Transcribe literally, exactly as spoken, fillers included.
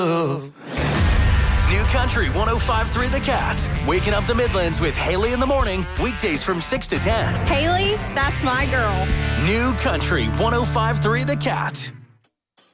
New Country one oh five point three The Cat. Waking up the Midlands with Haley in the morning. Weekdays from six to ten. Haley, that's my girl. New Country one oh five point three The Cat.